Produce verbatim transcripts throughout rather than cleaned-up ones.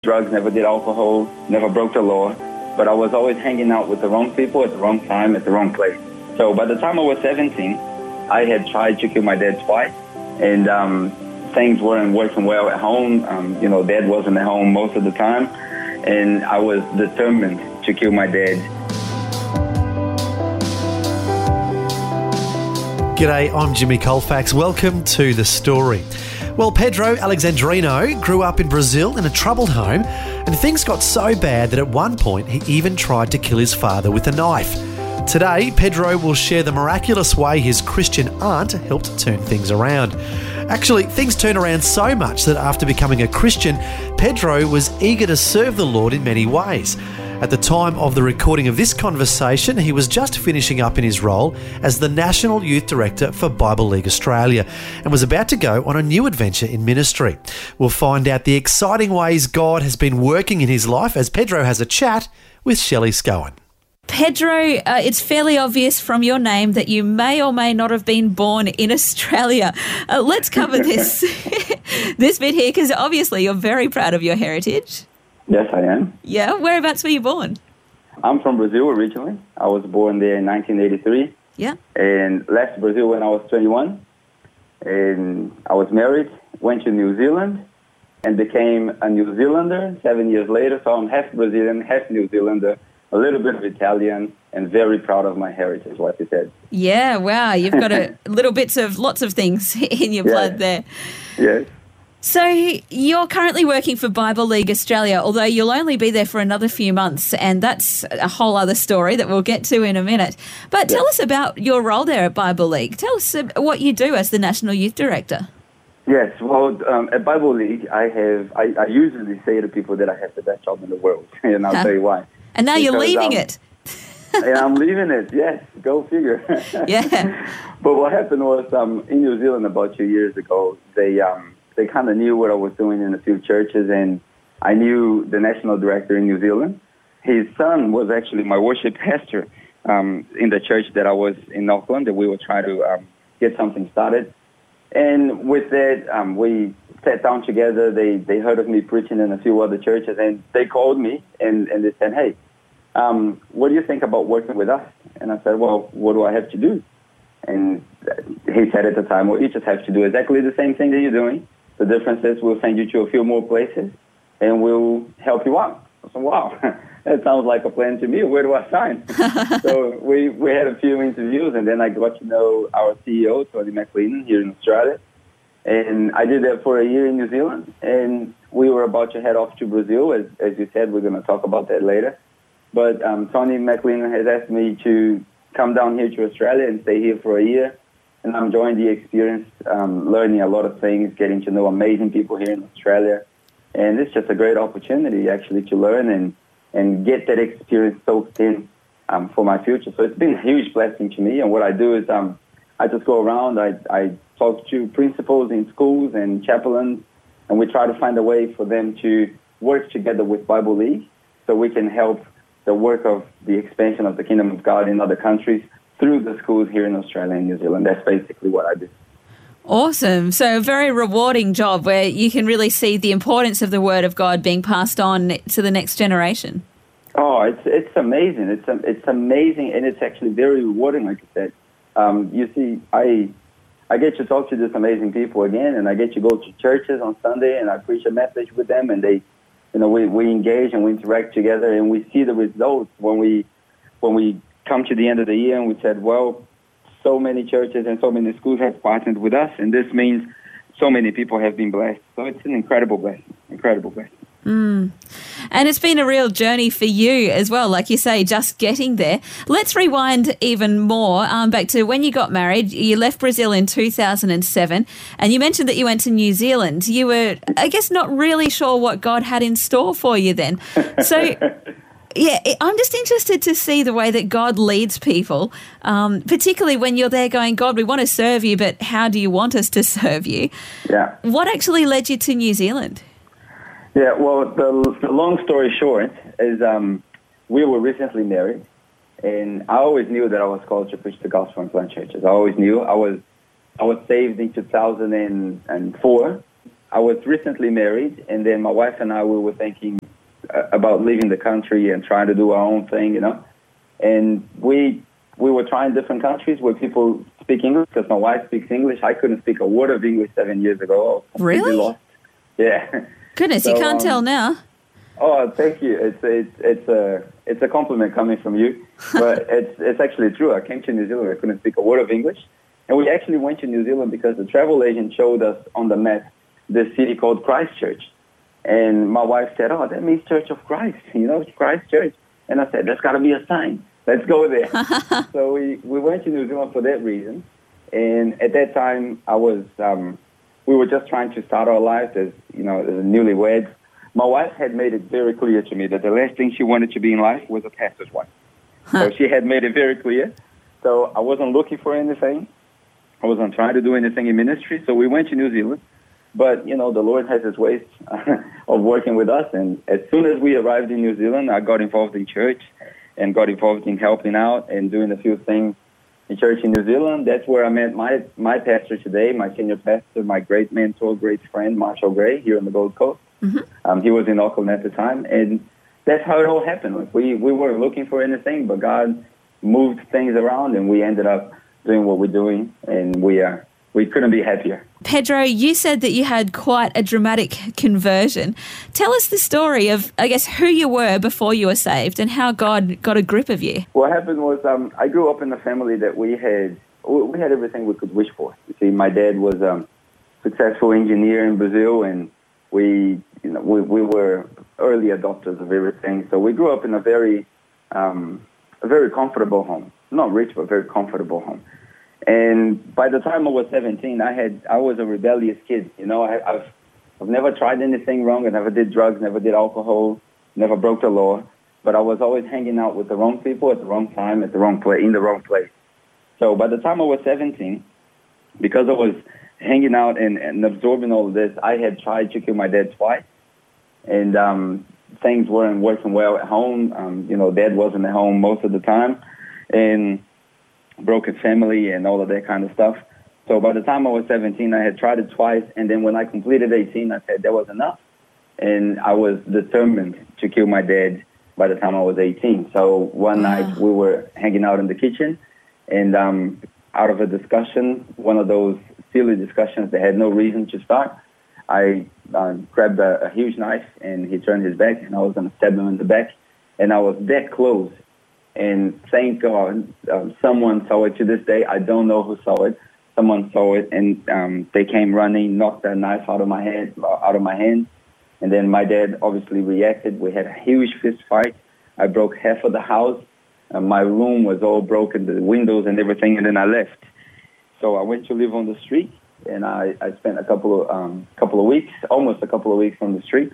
drugs, never did alcohol, never broke the law, but I was always hanging out with the wrong people at the wrong time, at the wrong place. So by the time I was seventeen, I had tried to kill my dad twice, and um, things weren't working well at home. Um, you know, Dad wasn't at home most of the time, and I was determined to kill my dad. G'day, I'm Jimmy Colfax. Welcome to The Story. Well, Pedro Alexandrino grew up in Brazil in a troubled home, and things got so bad that at one point he even tried to kill his father with a knife. Today, Pedro will share the miraculous way his Christian aunt helped turn things around. Actually, things turned around so much that after becoming a Christian, Pedro was eager to serve the Lord in many ways. At the time of the recording of this conversation, he was just finishing up in his role as the National Youth Director for Bible League Australia and was about to go on a new adventure in ministry. We'll find out the exciting ways God has been working in his life as Pedro has a chat with Shelley Scowen. Pedro, uh, it's fairly obvious from your name that you may or may not have been born in Australia. Uh, let's cover this, this bit here, because obviously you're very proud of your heritage. Yes, I am. Yeah, whereabouts were you born? I'm from Brazil originally. I was born there in nineteen eighty-three. Yeah. And left Brazil when I was twenty-one. And I was married, went to New Zealand, and became a New Zealander seven years later. So I'm half Brazilian, half New Zealander, a little bit of Italian, and very proud of my heritage, like you said. Yeah, wow. You've got a little bits of lots of things in your blood there. Yes. So you're currently working for Bible League Australia, although you'll only be there for another few months, and that's a whole other story that we'll get to in a minute. But tell us about your role there at Bible League. Tell us what you do as the National Youth Director. Yes, well, um, at Bible League, I have. I, I usually say to people that I have the best job in the world, and I'll huh? tell you why. And now because, you're leaving um, it. And I'm leaving it, yes, go figure. Yeah. But what happened was, um, in New Zealand about two years ago, they... Um, They kind of knew what I was doing in a few churches, and I knew the national director in New Zealand. His son was actually my worship pastor um, in the church that I was in Auckland, that we were trying to um, get something started. And with that, um, we sat down together. They they heard of me preaching in a few other churches, and they called me, and, and they said, hey, um, what do you think about working with us? And I said, well, what do I have to do? And he said at the time, well, you just have to do exactly the same thing that you're doing. The difference is we'll send you to a few more places, and we'll help you out. I said, wow, that sounds like a plan to me. Where do I sign? So we, we had a few interviews, and then I got to know our C E O, Tony McLean, here in Australia. And I did that for a year in New Zealand, and we were about to head off to Brazil. As, as you said, we're going to talk about that later. But um, Tony McLean has asked me to come down here to Australia and stay here for a year. And I'm enjoying the experience, um, learning a lot of things, getting to know amazing people here in Australia. And it's just a great opportunity, actually, to learn and, and get that experience soaked in um, for my future. So it's been a huge blessing to me. And what I do is um, I just go around, I, I talk to principals in schools and chaplains, and we try to find a way for them to work together with Bible League so we can help the work of the expansion of the kingdom of God in other countries through the schools here in Australia and New Zealand. That's basically what I do. Awesome. So a very rewarding job where you can really see the importance of the Word of God being passed on to the next generation. Oh, it's it's amazing. It's it's amazing, and it's actually very rewarding, like I said. Um, you see, I I get to talk to these amazing people again, and I get to go to churches on Sunday, and I preach a message with them, and they, you know, we, we engage and we interact together, and we see the results when we when we come to the end of the year, and we said, well, so many churches and so many schools have partnered with us, and this means so many people have been blessed. So it's an incredible blessing, incredible blessing. Mm. And it's been a real journey for you as well, like you say, just getting there. Let's rewind even more um, back to when you got married. You left Brazil in two thousand seven, and you mentioned that you went to New Zealand. You were, I guess, not really sure what God had in store for you then. So... Yeah, I'm just interested to see the way that God leads people, um, particularly when you're there going, God, we want to serve you, but how do you want us to serve you? Yeah. What actually led you to New Zealand? Yeah, well, the, the long story short is um, we were recently married, and I always knew that I was called to preach the gospel in plant churches. I always knew. I was I was saved in two thousand four. I was recently married, and then my wife and I, we were thinking uh, about leaving the country and trying to do our own thing, you know. And we we were trying different countries where people speak English, because my wife speaks English. I couldn't speak a word of English seven years ago. I was completely Really? lost. Yeah. Goodness, So, you can't um, tell now. Oh, thank you. It's it's it's a it's a compliment coming from you, but it's it's actually true. I came to New Zealand. I couldn't speak a word of English, and we actually went to New Zealand because the travel agent showed us on the map this city called Christchurch, and my wife said, "Oh, that means Church of Christ, you know, Christchurch." And I said, "There's got to be a sign. Let's go there." So we we went to New Zealand for that reason, and at that time I was um, we were just trying to start our lives as you know as newlyweds. My wife had made it very clear to me that the last thing she wanted to be in life was a pastor's wife. Huh. So she had made it very clear. So I wasn't looking for anything. I wasn't trying to do anything in ministry. So we went to New Zealand. But, you know, the Lord has his ways of working with us. And as soon as we arrived in New Zealand, I got involved in church and got involved in helping out and doing a few things in church in New Zealand. That's where I met my, my pastor today, my senior pastor, my great mentor, great friend, Marshall Gray, here on the Gold Coast. Mm-hmm. Um, he was in Auckland at the time, and that's how it all happened. Like we, we weren't looking for anything, but God moved things around, and we ended up doing what we're doing, and we uh, we couldn't be happier. Pedro, you said that you had quite a dramatic conversion. Tell us the story of, I guess, who you were before you were saved and how God got a grip of you. What happened was um, I grew up in a family that we had we had everything we could wish for. You see, my dad was a um, successful engineer in Brazil, and we You know, we, we were early adopters of everything. So we grew up in a very, um, a very comfortable home. Not rich, but very comfortable home. And by the time I was seventeen, I had, I was a rebellious kid. You know, I, I've, I've never tried anything wrong. I never did drugs, never did alcohol, never broke the law. But I was always hanging out with the wrong people at the wrong time, at the wrong place, in the wrong place. So by the time I was seventeen, because I was hanging out and, and absorbing all of this, I had tried to kill my dad twice. And um, things weren't working well at home. Um, you know, Dad wasn't at home most of the time, and broken family and all of that kind of stuff. So by the time I was seventeen, I had tried it twice, and then when I completed eighteen, I said that was enough. And I was determined to kill my dad by the time I was eighteen. So one wow. night we were hanging out in the kitchen, and um, out of a discussion, one of those silly discussions that had no reason to start, I uh, grabbed a, a huge knife, and he turned his back, and I was going to stab him in the back. And I was that close. And thank God, um, someone saw it. To this day, I don't know who saw it. Someone saw it, and um, they came running, knocked that knife out of my head, out of my hand. And then my dad obviously reacted. We had a huge fist fight. I broke half of the house. Uh, my room was all broken, the windows and everything, and then I left. So I went to live on the street. And I, I spent a couple of um, couple of weeks, almost a couple of weeks on the street,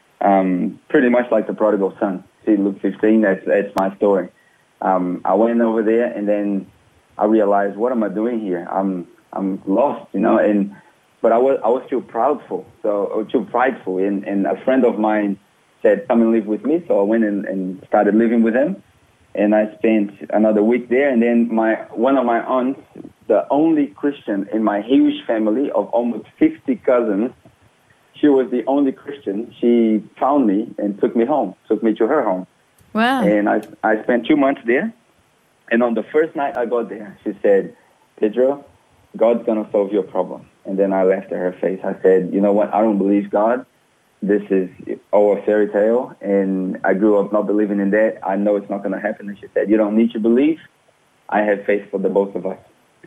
um, pretty much like the prodigal son. See, Luke fifteen, that's, that's my story. Um, I went over there, and then I realized, what am I doing here? I'm I'm lost, you know. And but I was I was too proudful, so or too prideful. And, and a friend of mine said, "Come and live with me." So I went and, and started living with him, and I spent another week there. And then my one of my aunts, the only Christian in my huge family of almost fifty cousins, she was the only Christian. She found me and took me home, took me to her home. Wow. And I, I spent two months there. And on the first night I got there, she said, "Pedro, God's going to solve your problem." And then I laughed at her face. I said, "You know what? I don't believe God. This is all a fairy tale. And I grew up not believing in that. I know it's not going to happen." And she said, "You don't need to believe. I have faith for the both of us."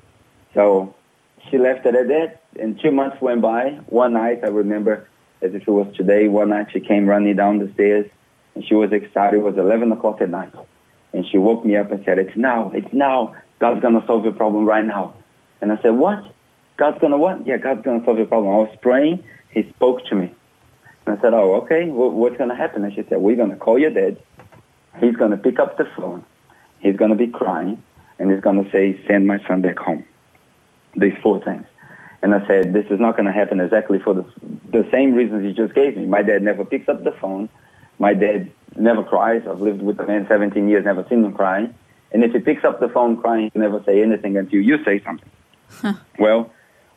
So she left it at that, and two months went by. One night, I remember as if it was today, one night she came running down the stairs, and she was excited. It was eleven o'clock at night. And she woke me up and said, "It's now, it's now. God's going to solve your problem right now." And I said, "What? God's going to what?" "Yeah, God's going to solve your problem." I was praying. He spoke to me. And I said, "Oh, okay. Well, what's going to happen?" And she said, "We're going to call your dad. He's going to pick up the phone. He's going to be crying, and he's going to say, 'Send my son back home.'" These four things. And I said, "This is not going to happen exactly for the, the same reasons you just gave me. My dad never picks up the phone. My dad never cries. I've lived with the man seventeen years, never seen him crying. And if he picks up the phone crying, he can never say anything until you say something." Huh. Well,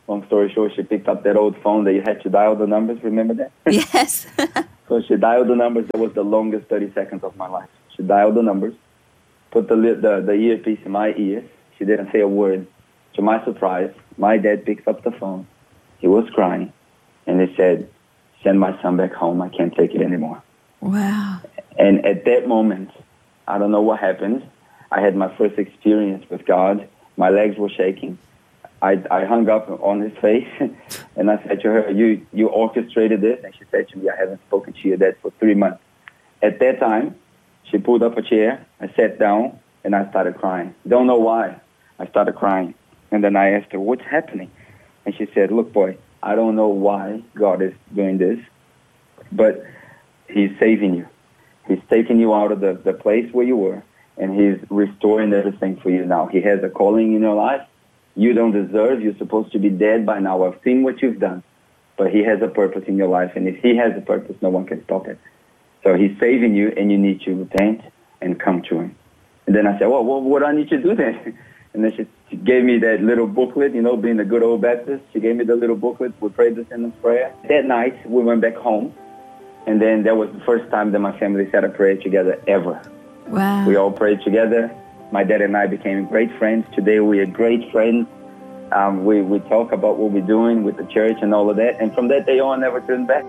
Long story short, she picked up that old phone that you had to dial the numbers. Remember that? Yes. So she dialed the numbers. That was the longest thirty seconds of my life. She dialed the numbers, put the, the, the earpiece in my ears. She didn't say a word. To my surprise, my dad picks up the phone. He was crying, and he said, "Send my son back home. I can't take it anymore." Wow. And at that moment, I don't know what happened. I had my first experience with God. My legs were shaking. I, I hung up on his face, and I said to her, you, you orchestrated this? And she said to me, "I haven't spoken to your dad for three months. At that time, she pulled up a chair. I sat down, and I started crying. Don't know why. I started crying. And then I asked her, "What's happening?" And she said, "Look, boy, I don't know why God is doing this, but he's saving you. He's taking you out of the, the place where you were, and he's restoring everything for you now. He has a calling in your life. You don't deserve. You're supposed to be dead by now. I've seen what you've done, but he has a purpose in your life, and if he has a purpose, no one can stop it. So he's saving you, and you need to repent and come to him." And then I said, "Well, what do I need to do then?" And then she, she gave me that little booklet, you know, being a good old Baptist. She gave me the little booklet. We prayed the sinner's prayer. That night, we went back home, and then that was the first time that my family said a prayer together ever. Wow. We all prayed together. My dad and I became great friends. Today we are great friends. Um, we, we talk about what we're doing with the church and all of that. And from that day on, never turned back.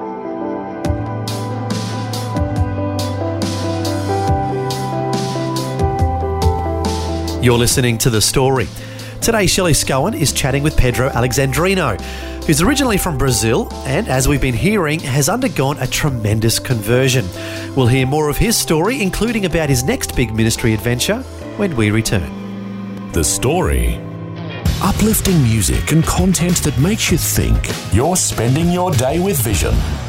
You're listening to The Story. Today, Shelley Scowen is chatting with Pedro Alexandrino, who's originally from Brazil and, as we've been hearing, has undergone a tremendous conversion. We'll hear more of his story, including about his next big ministry adventure, when we return. The Story. Uplifting music and content that makes you think. You're spending your day with vision.